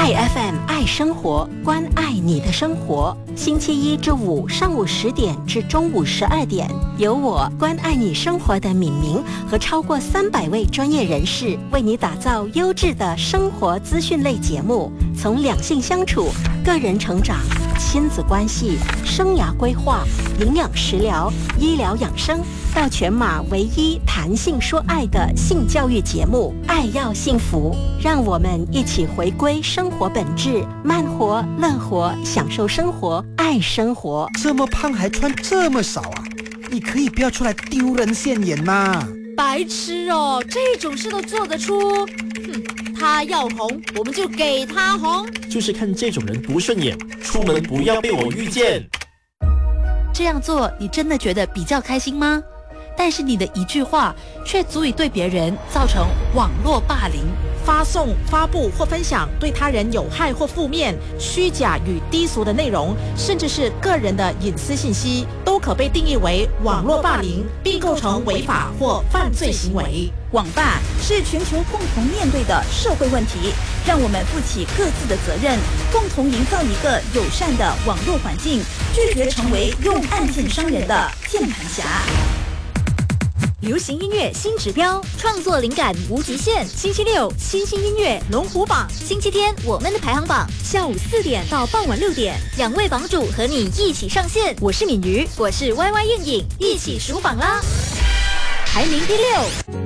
爱 FM 爱生活，关爱你的生活。星期一至五上午10点至中午12点，由我关爱你生活的敏明和超过300位专业人士为你打造优质的生活资讯类节目，从两性相处、个人成长、亲子关系、生涯规划、营养食疗、医疗养生，到全马唯一谈性说爱的性教育节目《爱要幸福》，让我们一起回归生活本质，慢活、乐活，享受生活，爱生活。 这么胖还穿这么少啊？你可以不要出来丢人现眼嘛！ 白痴哦，这种事都做得出？他要红，我们就给他红。 就是看这种人不顺眼，出门不要被我遇见。 这样做，你真的觉得比较开心吗？但是你的一句话却足以对别人造成网络霸凌。 发送、发布或分享对他人有害或负面、虚假与低俗的内容，甚至是个人的隐私信息，都可被定义为网络霸凌，并构成违法或犯罪行为。 网霸是全球共同面对的社会问题，让我们负起各自的责任，共同营造一个友善的网络环境，拒绝成为用案件伤人的键盘侠。 流行音乐新指标，创作灵感无极限。星期六新兴音乐龙虎榜，星期天我们的排行榜，下午4点到傍晚6点，2位榜主和你一起上线。我是敏瑜，我是 YY 艳颖，一起数榜啦！排名第6。